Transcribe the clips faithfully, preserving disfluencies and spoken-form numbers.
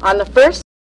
On the first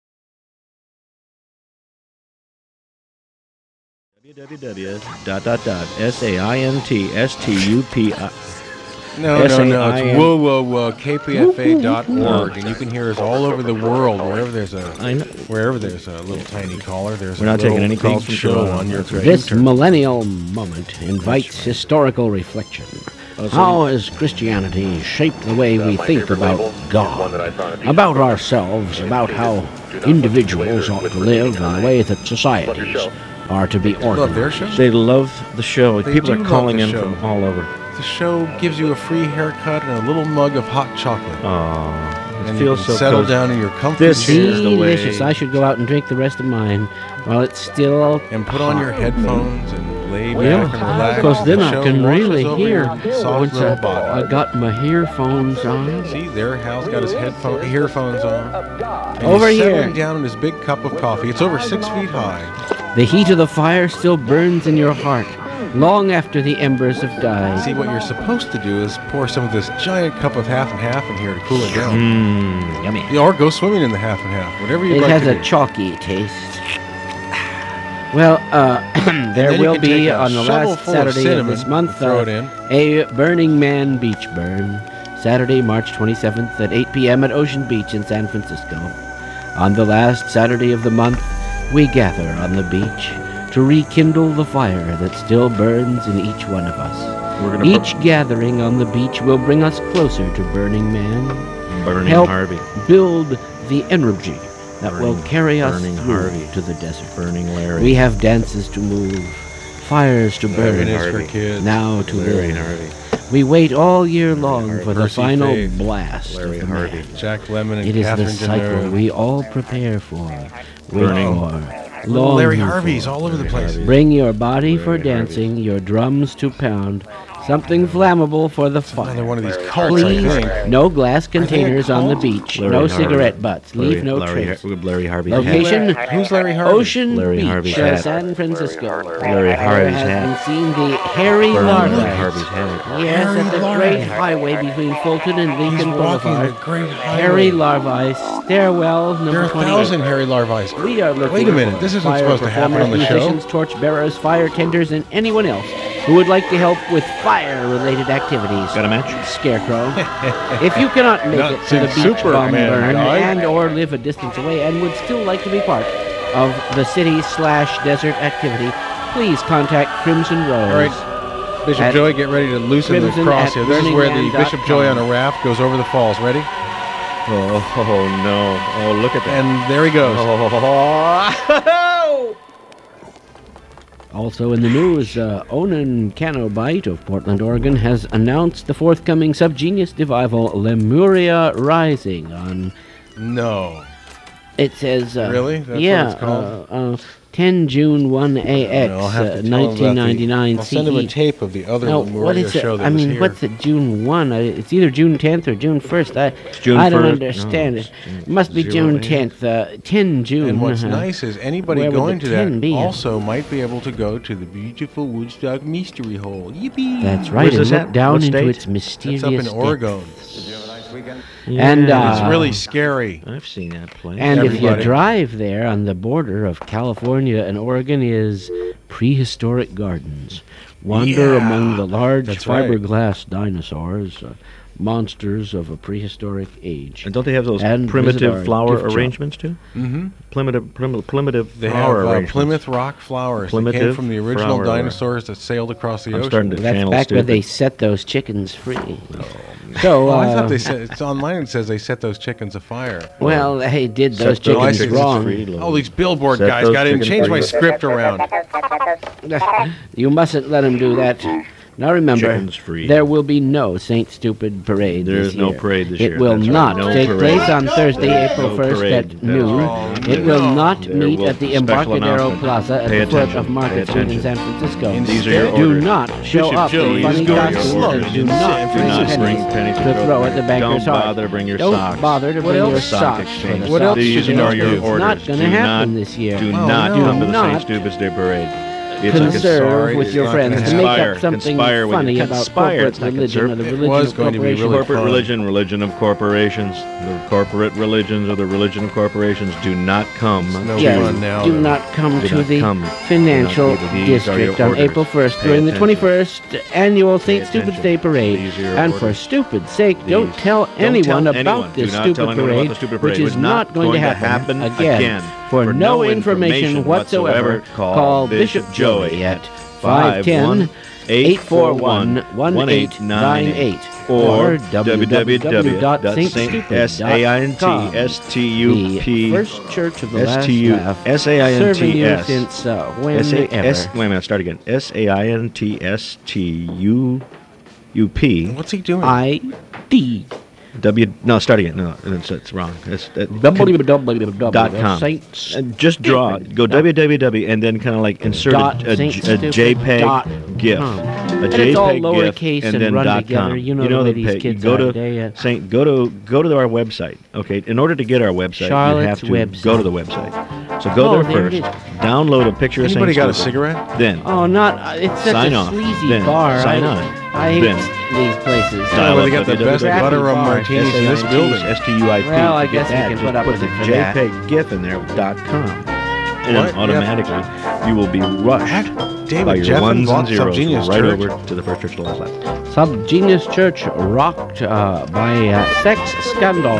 www dot dot dot s a i n t s t u p i No, no, no. It's whoa, whoa, whoa. K P F A dot org, and you can hear us all over the world. Wherever there's a, wherever there's a little tiny caller, there's We're a not little taking any calls big from show Toronto. on your That's right. This millennial moment invites historical reflection. Oh, so How has Christianity shaped the way we think about God, about ourselves, about how individuals ought to live, and the way that societies are to be Love organized? their show. They love the show. They People do are love calling the in show. from all over. The show gives you a free haircut and a little mug of hot chocolate. Oh, it and feels you can so settle cozy. down in your comfy This chair. is the way. Delicious. I should go out and drink the rest of mine while it's still and put on your hot. headphones and lay back Yeah, and relax. because then The I show can washes really over hear your soft once little I, body. I got my earphones on. See, there, Hal's got his headphone, earphones on. And Over he's here. settling down in his big cup of coffee. It's over six feet high. The heat of the fire still burns in your heart, long after the embers have died. See, what you're supposed to do is pour some of this giant cup of half and half in here to cool it down. Mmm, yummy. Yeah, or go swimming in the half and half, whatever you'd It like has to a do. chalky taste. Well, uh, there then you will can be take a on the shovel last full of Saturday of cinnamon this month and throw uh, it in. a Burning Man beach burn, Saturday, March twenty-seventh at eight p.m. at Ocean Beach in San Francisco. On the last Saturday of the month, we gather on the beach to rekindle the fire that still burns in each one of us. We're gonna Each gathering on the beach will bring us closer to Burning Man, Burning help Harvey. build the energy that will Burning- carry us Burning through Harvey. to the desert. Burning Larry. We have dances to move, fires to burn, It is for Harvey. kids. now to Larry live. Harvey. We wait all year long Harvey. for the Percy final Faith. blast Larry of the Harvey. man. Jack Lemmon and It is the Catherine cycle Deneuve. we all prepare for, wait Burning. for, Little long Larry for. Harvey's all over the Larry place. Harvey. Bring your body for Larry dancing, your drums to pound, something flammable for the Another fire. one of these cults, I Please, think. no glass containers on the cult? beach, Larry no Harvey. cigarette butts, Larry, leave no Larry, trace. Har- Larry Harvey's hat. Location, Who's Larry Harvey? Ocean Larry Beach, Harvey's uh, hat. San Francisco. Larry There Harvey's has hat. been seen the hairy Burning larvae. Larry Harvey's hat. Yes, at the Larry. great highway between Fulton and He's Lincoln walking the Boulevard. great Hairy highway. larvae, stairwell There number are a thousand twenty-eight. hairy larvae. We are looking Wait a minute, for this isn't fire supposed to happen on the performers, show. musicians, torch bearers, fire tenders, and anyone else who would like to help with fire-related activities. Got a match? Scarecrow. If you cannot make Not it to the since beach bomb Superman burn died. and or live a distance away and would still like to be part of the city slash desert activity, please contact Crimson Rose. All right, Bishop At Joey, get ready to loosen the Crimson cross at here. This is where the burning man Bishop dot Joey com. on a raft goes over the falls. Ready? Oh, oh no. Oh, look at that. And there he goes. Oh. Also in the news, uh, Onan Canobite of Portland, Oregon, has announced the forthcoming Subgenius Devival Lemuria Rising on, No. it says... Uh, Really? That's what yeah, it's called? Uh, uh, ten June one A X, No, I'll have to uh, tell him about the- nineteen ninety-nine I'll send him a C E. tape of the other Now, Lemuria what is it? show that I was mean, here. what's it, June first? I, it's either June tenth or June first. I, June I don't first. No, understand it's it. June- It must be zero June eight. tenth. Uh, ten June. And what's uh, nice is anybody where would going the to that ten be? also might be able to go to the beautiful Woodstock Mystery Hole. Yippee! That's right, and this look at? down What into state? its mysterious That's up in depths. Oregon. And, Yeah. It's uh, really scary. I've seen that place. And if you Everybody. drive there on the border of California and Oregon is Prehistoric Gardens. Wander Yeah, among the large that's right. fiberglass dinosaurs, uh, monsters of a prehistoric age. And don't they have those And visit primitive our flower gift shop. arrangements too? Mm-hmm. Primitive, prim- primitive They flower have uh, arrangements. Plymouth Rock flowers that came Primitive from the original flower. dinosaurs that sailed across the I'm ocean. starting to That's channel back when stupid. they set those chickens free. So, Oh, uh, I thought they said it's online. It says they set those chickens afire. well, they did Set those those chickens chickens wrong. free. All these billboard Set guys those got in and chickens changed my free. script around. You mustn't let them do that. Now remember, Chickens free. there will be no Saint Stupid parade There this is no year. parade this it year, will that's right. not No take parade. place on Thursday, April No first parade. at That's noon. right. It will No. not There meet will at the be special Embarcadero announcement. Plaza at Pay the foot attention. of Market Pay Street in attention. San Francisco. These are your Do orders. not show Bishop up Joey in is funny going costumes. forward. Do Do not not bring bring pennies pennies to to throw throw. at the banker's Don't heart. bother to bring your Don't socks. bother to What bring else? your Stock socks. exchange. For the What else socks. These should you are do? your It's orders. not gonna Do happen not, this year. Do Oh, not no. come to the Not. Saint Stupid's Day Parade. It's conserve a with your friends to make conspire, up something conspire with funny you. about Conspire, corporate it's not religion or the conserve. It religion was of going to be corporation. really Corporate fun. religion, religion of corporations. The corporate religions or the religion of corporations do not come no to Yes, fun now, do though. not come Do to not the come. financial Do not- these are your district on orders. April first Pay during the attention. twenty-first annual Pay Saint Stupid's attention. Day Parade. These are your And for orders. stupid sake, don't These- tell don't anyone tell about anyone. this Do not stupid tell anyone about parade, the stupid which parade. is It's not going to happen, again. again. For, For no no information information whatsoever, call call Bishop Bishop Joey Joey at at five one five one, eight four one, one eight nine eight or w w w dot saint stupid S A I N T S T U The P First Church of the S Last T U Laugh, S A I N serving T you S since uh, S A whenever. S wait a minute, start again. S A I N T S T U U P What's he doing? I D W no start again. No, it's, it's wrong. It's uh, www dot com. Saints And just draw. Go www and then kind of like insert Dot a, a, Saint J- a Stupid dot JPEG GIF. com. A And it's all JPEG lowercase GIF and and then run dot together. com. You know the way these pa- kids go are to today, uh, Saint. Go to go to our website. Okay. In order to get our website, Charlotte's you have to website. go to the website. So go Oh, there there it first. is. Download a picture of Saint Anybody got a Stupid. cigarette? Then Oh, not uh, it's such Sign a off. sleazy Then bar. sign I, on. I hate Then these places. dial where they up got the best www. butter rum bar. martinis in this S A I N T building. S T U I P. Well, I To guess get we that, can just put up put with the it for that. JPEG GIF in there dot com, and What? then automatically you will be rushed Heck, by David your Jeffen ones bought and zeros Subgenius right Church. over to the First Church of the Last Laugh. Subgenius Church rocked uh, by uh, Sex Scandal.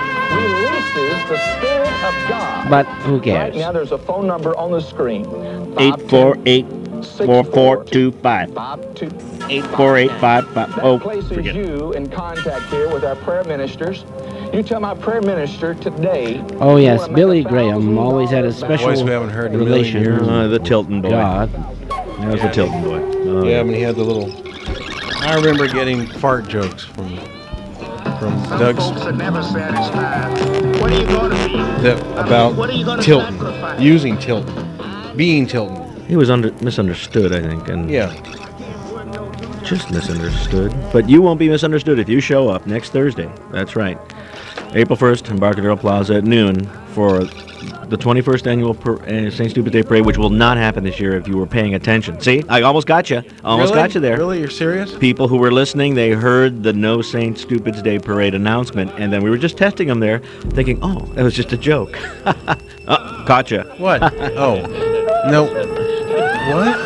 Releases the Spirit of God. But who cares? Right now, there's a phone number on the screen. Eight four eight four four two five. Eight four eight five five. That Oh, places forget it. you in contact here with our prayer ministers. You tell my prayer minister today. Oh you yes, wanna make Billy a Graham thousand always had a dollars back. special Voice we haven't heard in a million relation years. with Uh, the Tilton boy. God. That was the Tilton boy. Oh, Yeah, when he had the little. I remember getting fart jokes from from Doug's Folks are never satisfied. What are you going to be? that about What are you gonna Tilton, sacrifice? using Tilton, being Tilton. He was under, misunderstood, I think, and Yeah, just misunderstood. But you won't be misunderstood if you show up next Thursday. That's right. April first, Embarcadero Plaza at noon for the twenty-first annual per, uh, Saint Stupid Day Parade, which will not happen this year if you were paying attention. See, I almost got you. Almost really? got you there. Really, you're serious? People who were listening, they heard the No Saint Stupid's Day Parade announcement, and then we were just testing them there, thinking, oh, that was just a joke. oh, gotcha. What? Oh, no. What?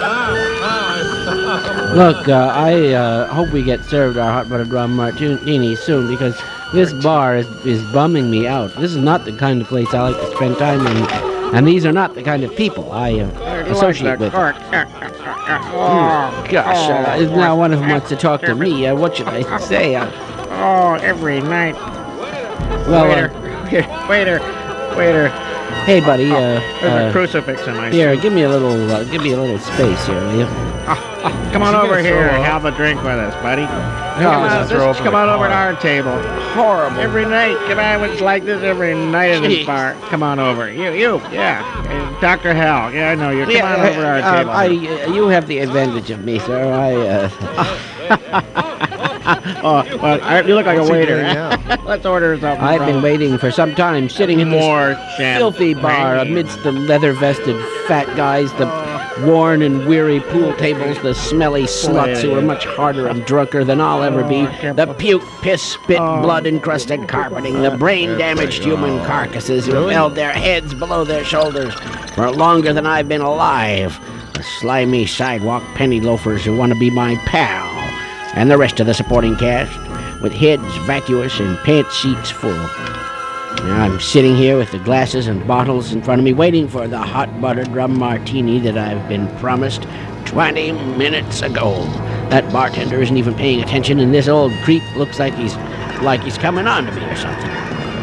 Look, uh, I uh, hope we get served our hot buttered rum martini soon because this bar is, is bumming me out. This is not the kind of place I like to spend time in, and these are not the kind of people I uh, associate with. Oh, gosh, uh, now one of them wants to talk to me. Uh, what should I say? Uh, Oh, every night. well, Waiter, uh, here, waiter, waiter. hey, buddy. Uh, There's a uh, crucifix in my here, soup. give me a little, uh, give me a little space here, will you? Come on Is he over gonna here throw and up? have a drink with us, buddy. No, Come he's on, gonna just throw up in come the on over to car. our table. Horrible. Every night. Come on, it's like this every night at this Jeez. bar. Come on over. You, you, yeah. Uh, Doctor Hell. Yeah, I know you. Come Yeah, on over to our uh, table. I, uh, you have the advantage of me, sir. I, uh, oh, well, I, you look like What's a he waiter. doing now? Let's order something. I've been from- waiting for some time, sitting in this More filthy bar champagne. amidst the leather-vested fat guys, the worn and weary pool tables, the smelly sluts who are much harder and drunker than I'll ever be, the puke, piss, spit, blood-encrusted carpeting, the brain-damaged human carcasses who have held their heads below their shoulders for longer than I've been alive, the slimy sidewalk penny loafers who want to be my pal, and the rest of the supporting cast, with heads vacuous and pants sheets full. Now I'm sitting here with the glasses and bottles in front of me, waiting for the hot buttered rum martini that I've been promised twenty minutes ago. That bartender isn't even paying attention, and this old creep looks like he's like he's coming on to me or something.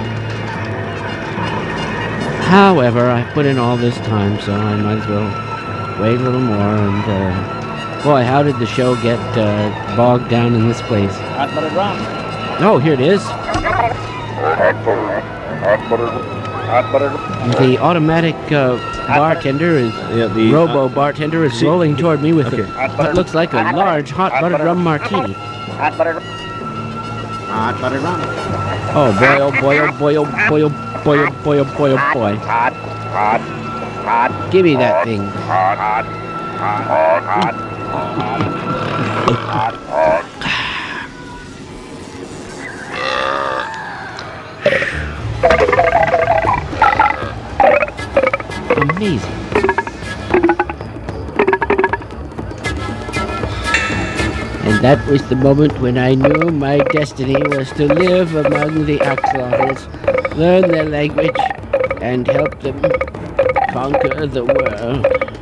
However, I put in all this time, so I might as well wait a little more. And uh, boy, how did the show get uh, bogged down in this place? Hot buttered rum. Oh, here it is. The automatic uh, bartender is Yeah, the robo bartender is see- rolling toward me with Okay. a, what looks like a large hot buttered rum martini. Hot buttered rum. Oh boy! Oh boy! Oh boy! Oh boy! Oh boy! Oh boy! Oh boy! Oh boy! Hot, hot, hot. Give me that thing. Hot, hot. Amazing. And that was the moment when I knew my destiny was to live among the axolotls, learn their language, and help them conquer the world.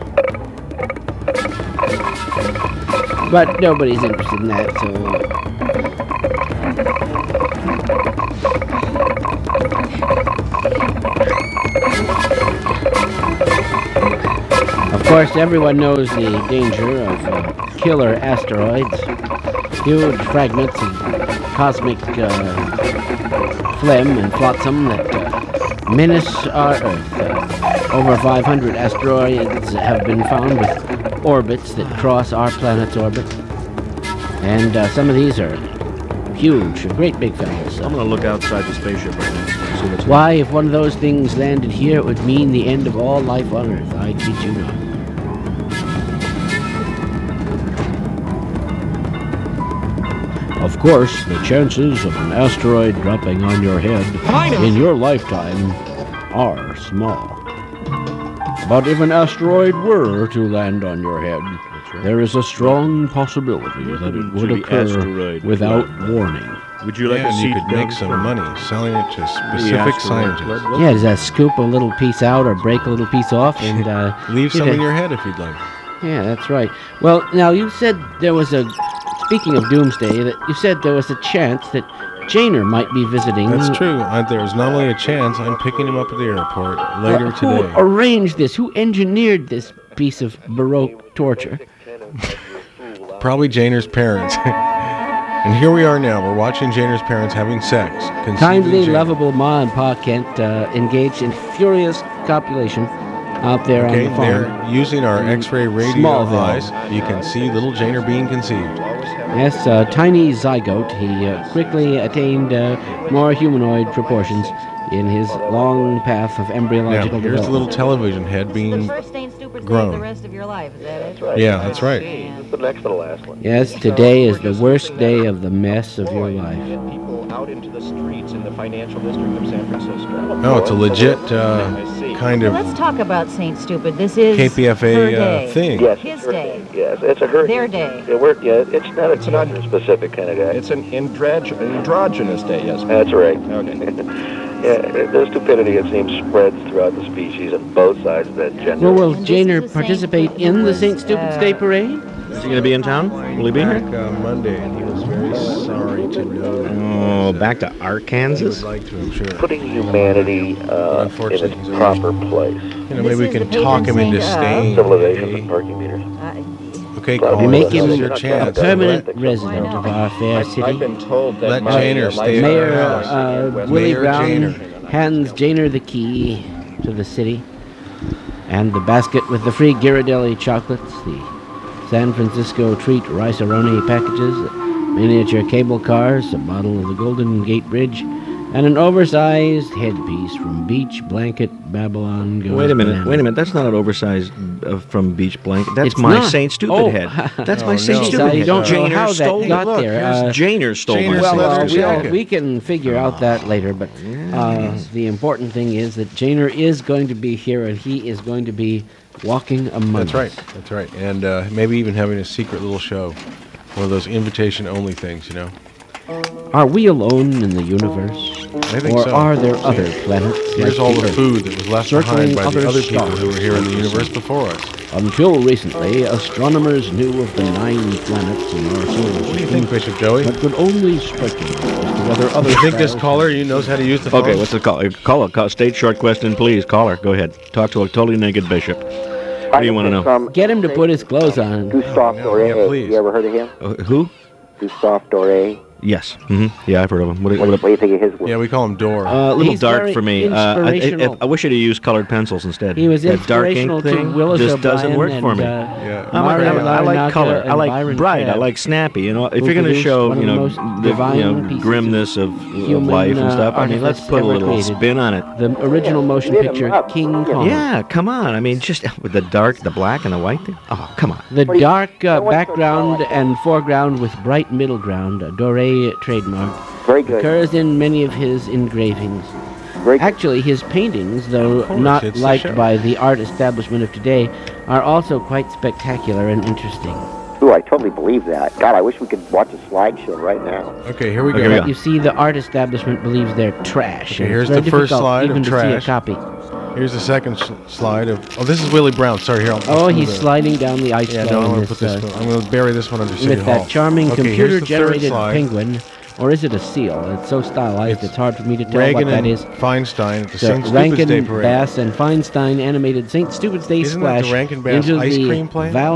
But nobody's interested in that, so... Of course, everyone knows the danger of uh, killer asteroids, huge fragments of cosmic uh, phlegm and flotsam that uh, menace our Earth. Uh, over five hundred asteroids have been found with orbits that cross our planet's orbit, and uh, some of these are huge, great big fellows. I'm gonna look outside the spaceship right now. See what's Why, if one of those things landed here, it would mean the end of all life on Earth. I kid you not. Of course, the chances of an asteroid dropping on your head in your lifetime are small. But if an asteroid were to land on your head, right. there is a strong possibility that it would occur without warning. Would you like yeah, to see you could make some money selling it to specific scientists? Yeah, does that scoop a little piece out or break a little piece off and uh, leave some in your head if you'd like? Yeah, that's right. Well, now you said there was a. Speaking of Doomsday, that you said there was a chance that Janer might be visiting. That's true. Uh, there's not only a chance, I'm picking him up at the airport later uh, who today. Who arranged this? Who engineered this piece of Baroque torture? Probably Janer's parents. And here we are now. We're watching Janer's parents having sex. Kindly, lovable Ma and Pa Kent uh, engaged in furious copulation out there okay, on the farm. They're using our X-ray radio Smallville. eyes. You can see little Janer being conceived. Yes, a tiny zygote. He uh, quickly attained uh, more humanoid proportions in his long path of embryological now, here's the little television head being grown. The rest of your life, is that it? That's right. Yeah, that's right. It's the next to the last one. Yes, today is the worst day of the mess of your life. People out into the streets in the financial district of San Francisco. No, it's a legit uh, kind of Let's talk about Saint Stupid. This is K P F her A day. uh, thing. Yes, His it's her day. Yes, it's a her. Their day. Yeah, we're, yeah, it's not a It's an un- specific kind of guy. It's an androg- androgynous day, yes. That's right. Okay. Yeah, the stupidity, it seems, spreads throughout the species on both sides of that gender. Well, will And this Janer is the participate Saint in the was, Saint Stupid's uh, Day Parade? Is he going to be in town? Will he be Back here? uh, Monday, and he was very sorry to know that. Oh, that back to he would Arkansas? like to, I'm sure. Putting humanity uh, in Unfortunately, its he's proper place. You know, maybe we This is can the talk him patron into saint of- staying. Civilizations okay? and parking meters. Uh, Okay, Well, Colin, Make this him is your a chance. permanent Why resident not? of our fair I've, city. I've been told that Let my Janer uh, stay life- at Mayor our house. uh, West- Willie Mayor Brown Janer. hands Janer the key to the city and the basket with the free Ghirardelli chocolates, the San Francisco treat rice-a-roni packages, miniature cable cars, a bottle of the Golden Gate Bridge, and an oversized headpiece from Beach Blanket Babylon Goes Wait a minute, Banana. wait a minute. That's not an oversized uh, from Beach Blanket. That's It's my not. Saint Stupid Oh. head. That's Oh, my Saint no. Stupid So head. you don't know Janer how that stole got Look, there. here's Uh, Janer stole Janer's my Well, Saint uh, leather Stupid we'll, jacket. we can figure out that later, but uh, the important thing is that Janer is going to be here, and he is going to be walking among That's right. us. That's right. And uh, maybe even having a secret little show. One of those invitation-only things, you know? Are we alone in the universe? I think or so. are there other planets? Here's like all the the Earth? food that was left Circling behind by other the other people stars. who were here in the universe before us. Until recently, astronomers knew of the nine planets in our solar system. What do you think, Bishop Joey? But could only speculate as to whether other You think this stars- caller you knows how to use the phone? Okay, what's the call? Call it. Call, state short question, please. Caller, go ahead. Talk to a totally naked bishop. What do you want to know? Um, Get him to put his clothes on. Gustave No, Doré. yeah, please. You ever heard of him? Uh, who? Gustave Doré. Yes. Mm-hmm. Yeah, I've heard of him. What, What, what, what do you think of his work? Yeah, we call him Door. Uh, a little He's dark very for me. Uh, I, I, inspirational. I wish he'd have used colored pencils instead. He was That dark ink inspirational to thing Willis just O'Brien doesn't work for and, me. uh, Yeah. I'm a- Mario I, I like Larranaga color. I and like Byron bright. I Crabb, like snappy. You know, if who you're going to produced show, one of you the know, most the, you divine know pieces grimness of, of human, life and uh, stuff, I mean, let's artifice put a ever little created. spin on it. The original motion Lit 'em picture, up. King Kong. Yeah, come on. I mean, just with the dark, the black, and the white thing. Oh, come on. The What do you- dark uh, what's so background tall? and foreground with bright middle ground, a Doré trademark, Very good. occurs in many of his engravings. Very good. Actually, his paintings, though Of course, not it's the liked show. by the art establishment of today, are also quite spectacular and interesting. Ooh, I totally believe that. God, I wish we could watch a slideshow right now. Okay, here we Okay, go. we go. You see, the art establishment believes they're trash. Okay, and here's it's very the first difficult slide of even to see trash. a copy. Here's the second s- slide of. Oh, this is Willie Brown. Sorry, here. I'll, Oh, I'll he's move it. sliding down the ice Yeah, floe no, I'm in gonna this, put this. uh, one. I'm gonna bury this one under City with Hall. that charming Okay, here's the third computer-generated slide. penguin, or is it a seal? It's so stylized, it's, It's hard for me to tell Reagan what that and is. Feinstein at the The Saint Stupid's Day Rankin Parade. Bass and Feinstein animated Saint Stupid's Day Isn't that the splash Rankin Bass into ice the cream plant? Val